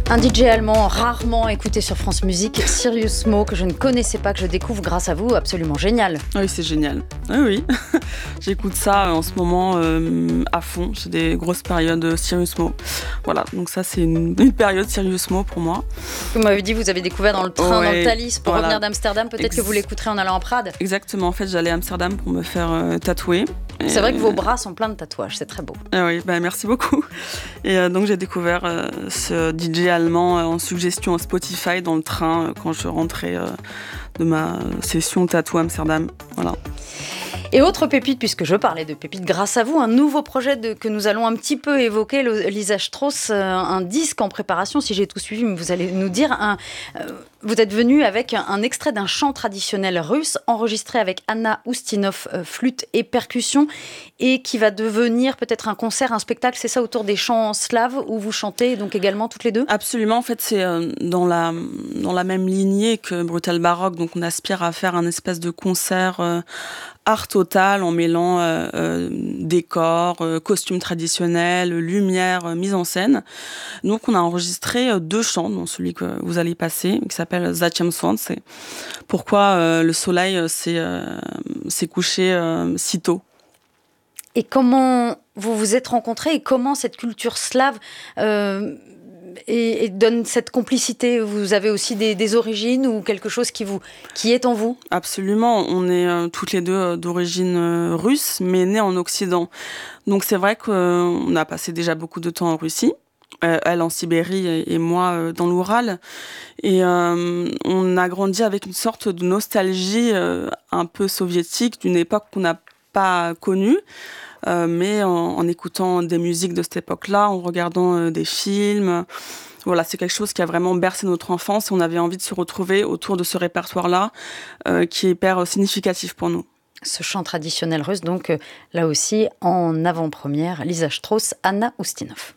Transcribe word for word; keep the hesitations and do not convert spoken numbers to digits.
Un D J allemand rarement écouté sur France Musique, Sirius Mo, que je ne connaissais pas, que je découvre grâce à vous, absolument génial. Oui, c'est génial. Oui, oui. J'écoute ça en ce moment euh, à fond. J'ai des grosses périodes Sirius Mo. Voilà, donc ça, c'est une, une période Sirius Mo pour moi. Vous m'avez dit que vous avez découvert dans le train, ouais, dans le Thalys, pour voilà. revenir d'Amsterdam. Peut-être Ex- que vous l'écouterez en allant à Prades. Exactement. En fait, j'allais à Amsterdam pour me faire euh, tatouer. Et c'est vrai que vos bras sont pleins de tatouages, c'est très beau. Ah oui, bah merci beaucoup. Et euh, donc j'ai découvert euh, ce D J allemand euh, en suggestion Spotify dans le train euh, quand je rentrais euh, de ma session tatou Amsterdam. Voilà. Et autre pépite, puisque je parlais de pépite grâce à vous, un nouveau projet de, que nous allons un petit peu évoquer, le, Lisa Strauss, euh, un disque en préparation, si j'ai tout suivi, mais vous allez nous dire, un, euh, vous êtes venu avec un, un extrait d'un chant traditionnel russe, enregistré avec Anna Ustinov, euh, flûte et percussion, et qui va devenir peut-être un concert, un spectacle, c'est ça, autour des chants slaves, où vous chantez donc également toutes les deux ? Absolument, en fait c'est euh, dans, la, dans la même lignée que Brutal Baroque, donc on aspire à faire un espèce de concert euh, art total en mêlant euh, euh, décors, euh, costumes traditionnels, lumière, euh, mise en scène. Donc on a enregistré euh, deux chants, dont celui que vous allez passer, qui s'appelle Zachiem Swan. C'est pourquoi euh, le soleil euh, s'est, euh, s'est couché euh, si tôt. Et comment vous vous êtes rencontrés et comment cette culture slave euh, et, et donne cette complicité ? Vous avez aussi des, des origines ou quelque chose qui, vous, qui est en vous ? Absolument, on est euh, toutes les deux euh, d'origine euh, russe, mais nées en Occident. Donc c'est vrai qu'on a passé déjà beaucoup de temps en Russie, euh, elle en Sibérie et, et moi euh, dans l'Oural. Et euh, on a grandi avec une sorte de nostalgie euh, un peu soviétique d'une époque qu'on n'a pas connue. Euh, mais en, en écoutant des musiques de cette époque-là, en regardant euh, des films. Voilà, c'est quelque chose qui a vraiment bercé notre enfance et on avait envie de se retrouver autour de ce répertoire-là euh, qui est hyper significatif pour nous. Ce chant traditionnel russe, donc euh, là aussi en avant-première, Lisa Strauss, Anna Ustinov.